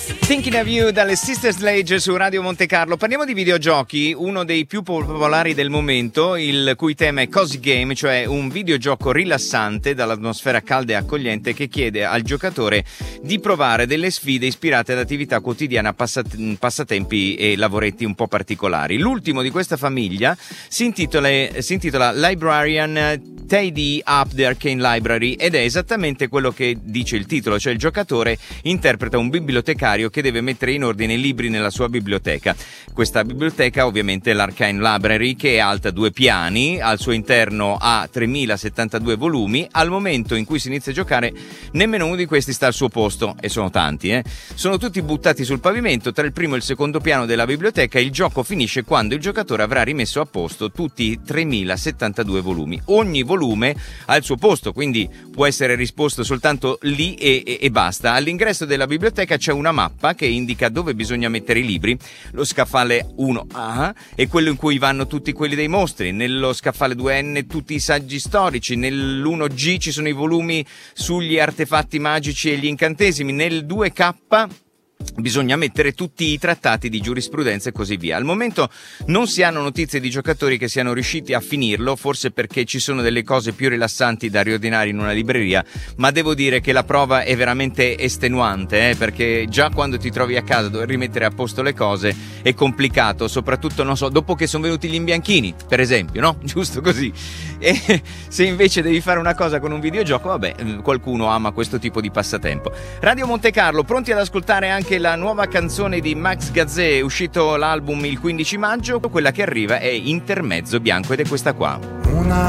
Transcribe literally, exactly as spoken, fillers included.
Thinking of You dalle Sister Sledge su Radio Monte Carlo. Parliamo di videogiochi, uno dei più popolari del momento, il cui tema è Cozy Game, cioè un videogioco rilassante dall'atmosfera calda e accogliente che chiede al giocatore di provare delle sfide ispirate ad attività quotidiane, passat- passatempi e lavoretti un po' particolari. L'ultimo di questa famiglia si intitola, si intitola Librarian Tidy Up the Arcane Library ed è esattamente quello che dice il titolo, cioè il giocatore interpreta un bibliotecario che deve mettere in ordine i libri nella sua biblioteca. Questa biblioteca ovviamente è l'Arcane Library, che è alta due piani, al suo interno ha tremilasettantadue volumi. Al momento in cui si inizia a giocare nemmeno uno di questi sta al suo posto, e sono tanti, eh? Sono tutti buttati sul pavimento tra il primo e il secondo piano della biblioteca. Il gioco finisce quando il giocatore avrà rimesso a posto tutti i tremilasettantadue volumi. Ogni volume ha il suo posto, quindi può essere risposto soltanto lì e, e, e basta. All'ingresso della biblioteca c'è una mappa che indica dove bisogna mettere i libri. Lo scaffale uno A è quello in cui vanno tutti quelli dei mostri, nello scaffale due N tutti i saggi storici, nell'uno G ci sono i volumi sugli artefatti magici e gli incantesimi, nel due K bisogna mettere tutti i trattati di giurisprudenza e così via. Al momento non si hanno notizie di giocatori che siano riusciti a finirlo, forse perché ci sono delle cose più rilassanti da riordinare in una libreria, ma devo dire che la prova è veramente estenuante, eh, perché già quando ti trovi a casa dover rimettere a posto le cose è complicato, soprattutto, non so, dopo che sono venuti gli imbianchini, per esempio, no? Giusto così. E se invece devi fare una cosa con un videogioco, vabbè, qualcuno ama questo tipo di passatempo. Radio Monte Carlo, pronti ad ascoltare anche la nuova canzone di Max Gazzè, è uscito l'album il quindici maggio, quella che arriva è Intermezzo Bianco ed è questa qua. Una